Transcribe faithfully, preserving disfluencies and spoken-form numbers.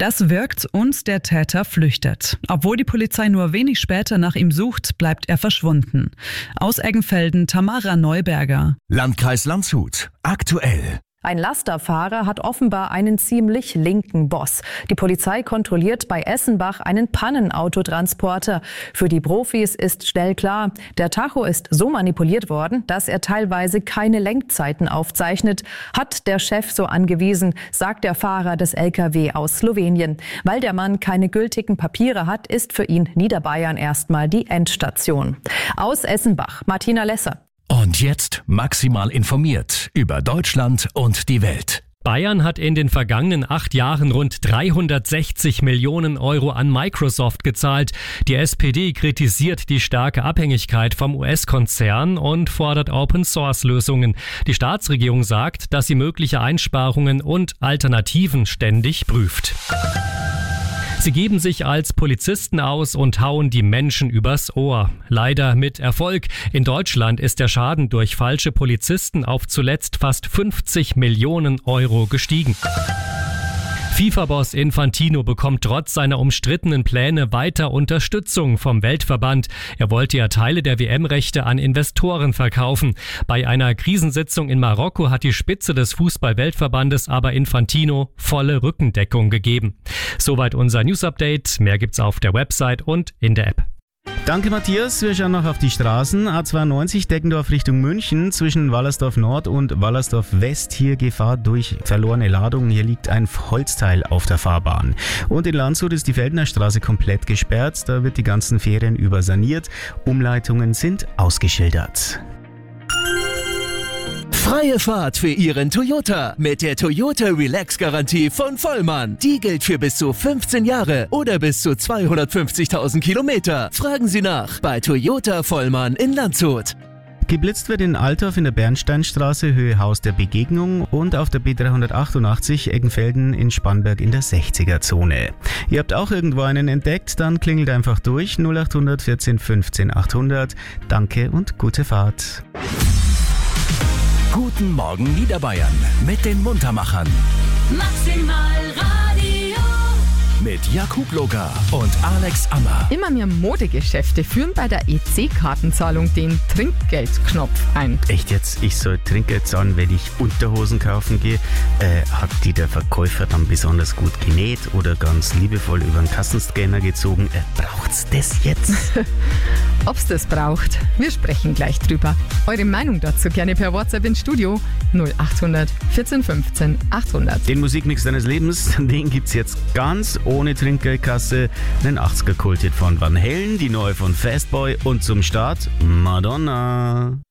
Das wirkt und der Täter flüchtet. Obwohl die Polizei nur wenig später nach ihm sucht, bleibt er verschwunden. Aus Eggenfelden Tamara Neuberger. Landkreis Landshut. Aktuell. Ein Lasterfahrer hat offenbar einen ziemlich linken Boss. Die Polizei kontrolliert bei Essenbach einen Pannenautotransporter. Für die Profis ist schnell klar, der Tacho ist so manipuliert worden, dass er teilweise keine Lenkzeiten aufzeichnet. Hat der Chef so angewiesen, sagt der Fahrer des L K W aus Slowenien. Weil der Mann keine gültigen Papiere hat, ist für ihn Niederbayern erstmal die Endstation. Aus Essenbach, Martina Lesser. Und jetzt maximal informiert über Deutschland und die Welt. Bayern hat in den vergangenen acht Jahren rund dreihundertsechzig Millionen Euro an Microsoft gezahlt. Die S P D kritisiert die starke Abhängigkeit vom U S-Konzern und fordert Open-Source-Lösungen. Die Staatsregierung sagt, dass sie mögliche Einsparungen und Alternativen ständig prüft. Sie geben sich als Polizisten aus und hauen die Menschen übers Ohr. Leider mit Erfolg. In Deutschland ist der Schaden durch falsche Polizisten auf zuletzt fast fünfzig Millionen Euro gestiegen. FIFA-Boss Infantino bekommt trotz seiner umstrittenen Pläne weiter Unterstützung vom Weltverband. Er wollte ja Teile der W M-Rechte an Investoren verkaufen. Bei einer Krisensitzung in Marokko hat die Spitze des Fußball-Weltverbandes aber Infantino volle Rückendeckung gegeben. Soweit unser News-Update. Mehr gibt's auf der Website und in der App. Danke Matthias, wir schauen noch auf die Straßen. A zweiundneunzig Deggendorf Richtung München zwischen Wallersdorf Nord und Wallersdorf West. Hier Gefahr durch verlorene Ladung. Hier liegt ein Holzteil auf der Fahrbahn. Und in Landshut ist die Feldner Straße komplett gesperrt. Da wird die ganzen Ferien über saniert. Umleitungen sind ausgeschildert. Freie Fahrt für Ihren Toyota mit der Toyota Relax Garantie von Vollmann. Die gilt für bis zu fünfzehn Jahre oder bis zu zweihundertfünfzigtausend Kilometer. Fragen Sie nach bei Toyota Vollmann in Landshut. Geblitzt wird in Altdorf in der Bernsteinstraße, Höhe Haus der Begegnung und auf der B dreihundertachtundachtzig Eggenfelden in Spannberg in der sechziger-Zone. Ihr habt auch irgendwo einen entdeckt, dann klingelt einfach durch null acht hundert vierzehn fünfzehn achthundert. Danke und gute Fahrt. Guten Morgen Niederbayern mit den Muntermachern. Maximal Radio. Mit Jakub Logar und Alex Ammer. Immer mehr Modegeschäfte führen bei der E C-Kartenzahlung den Trinkgeldknopf ein. Echt jetzt? Ich soll Trinkgeld zahlen, wenn ich Unterhosen kaufen gehe? Äh, hat die der Verkäufer dann besonders gut genäht oder ganz liebevoll über den Kassenscanner gezogen? Äh, braucht's das jetzt? Ob's das braucht, wir sprechen gleich drüber. Eure Meinung dazu gerne per WhatsApp ins Studio null acht hundert vierzehn fünfzehn achthundert. Den Musikmix deines Lebens, den gibt's jetzt ganz ohne Trinkgeldkasse. Den achtziger-Kult-Hit von Van Halen, die neue von Fastboy und zum Start Madonna.